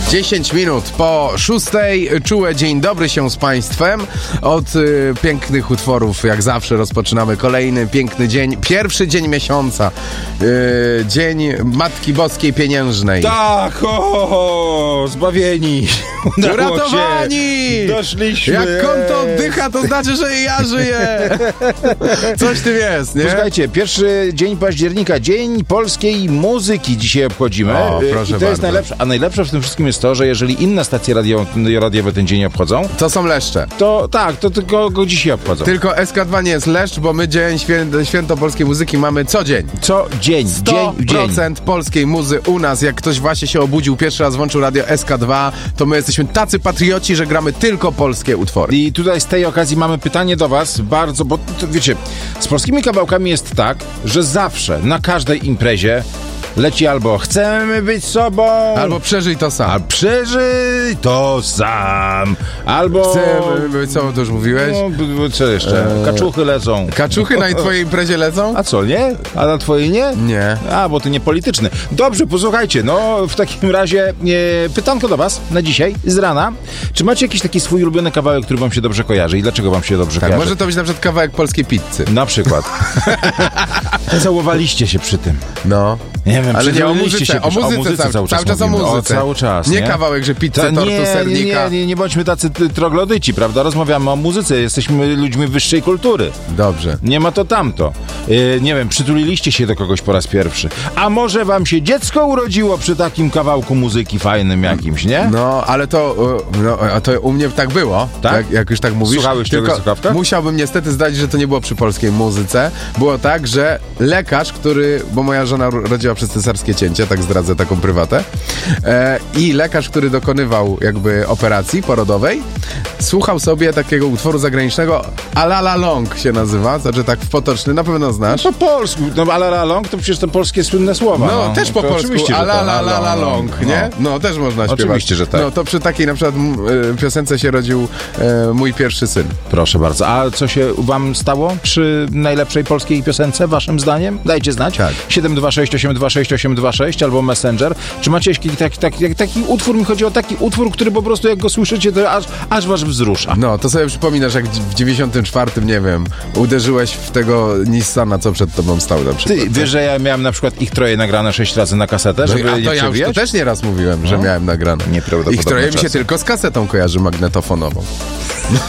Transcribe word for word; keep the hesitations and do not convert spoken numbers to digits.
dziesięć minut po szóstej. Czułe dzień dobry się z Państwem. Od y, pięknych utworów, jak zawsze, rozpoczynamy kolejny piękny dzień. Pierwszy dzień miesiąca. Y, dzień Matki Boskiej Pieniężnej. Tak, o, zbawieni. Uratowani! Doszliśmy. Jak konto oddycha, to znaczy, że i ja żyję. Coś tym jest, nie? Słuchajcie, pierwszy dzień października, Dzień Polskiej Muzyki dzisiaj obchodzimy. O, proszę I to bardzo. jest najlepsze. A najlepsze w tym wszystkim jest to, że jeżeli inne stacje radio, radiowe ten dzień obchodzą, To są leszcze. to tak, to tylko go dzisiaj obchodzą. Tylko S K dwa nie jest leszcz, bo my dzień święto, święto polskiej muzyki mamy co dzień. Co dzień, sto dzień w dzień. procent polskiej muzy u nas. Jak ktoś właśnie się obudził, pierwszy raz włączył radio S K dwa, to my jesteśmy tacy patrioci, że gramy tylko polskie utwory. I tutaj z tej okazji mamy pytanie do was, bardzo, bo to, wiecie, z polskimi kawałkami jest tak, że zawsze, na każdej imprezie leci albo chcemy być sobą, Albo przeżyj to sam. a przeżyj to sam, albo... Chcemy, co to już mówiłeś? No, b- b- co jeszcze? Kaczuchy lecą. Kaczuchy na twojej imprezie lecą? A co, nie? A na twojej nie? Nie. A, bo ty nie polityczny. Dobrze, posłuchajcie, no w takim razie e, pytanko do was na dzisiaj, z rana. Czy macie jakiś taki swój ulubiony kawałek, który wam się dobrze kojarzy i dlaczego wam się dobrze Tak, kojarzy? może to być na przykład kawałek polskiej pizzy. Na przykład. Całowaliście się przy tym. No. Nie wiem, Ale nie o przytuliliście muzyce, się o przy- muzyce, cały, cały czas, cały czas o mówimy. muzyce. O, cały czas, nie? nie? kawałek, że pizza, Ta, tortu, nie, sernika. nie, nie, nie bądźmy tacy ty- troglodyci, prawda? Rozmawiamy o muzyce, jesteśmy ludźmi wyższej kultury. Dobrze. Nie ma to tamto. Yy, nie wiem, przytuliliście się do kogoś po raz pierwszy. A może wam się dziecko urodziło przy takim kawałku muzyki fajnym jakimś, nie? No, ale to, y, no, a to u mnie tak było, Tak? jak, jak już tak mówisz. Słuchałeś tego Tylko słuchawka? musiałbym niestety zdać, że to nie było przy polskiej muzyce. Było tak, że lekarz, który, bo moja żona ro- rodziła przez cesarskie cięcie, tak zdradzę taką prywatę, e, i lekarz, który dokonywał jakby operacji porodowej, słuchał sobie takiego utworu zagranicznego Alala Long się nazywa, znaczy tak w potoczny, na pewno znasz. Po polsku, no ale la long to przecież to polskie słynne słowa. No, No, też po to polsku, oczywiście, że a la tak. la la la long, No. nie? No, też można śpiewać. Oczywiście, że tak. No, to przy takiej na przykład m, y, piosence się rodził e, mój pierwszy syn. Proszę bardzo. A co się wam stało przy najlepszej polskiej piosence, waszym zdaniem? Dajcie znać. Tak. siedem dwa sześć osiem dwa sześć osiem dwa sześć albo Messenger. Czy macie jakiś taki, taki, taki utwór? Mi chodzi o taki utwór, który po prostu jak go słyszycie, to aż, aż was wzrusza. No, to sobie przypominasz, jak w dziewięćdziesiątym czwartym, nie wiem, uderzyłeś w tego Nissana, co przed tobą stał na przykład. Ty wiesz, że ja miałem na przykład ich troje nagrane sześć razy na kasetę, No, żeby a nie to ja już to przewijać? też nieraz mówiłem, że No. miałem nagrane. Nieprawdopodobne Ich troje mi się czasy. tylko z kasetą kojarzy magnetofonową.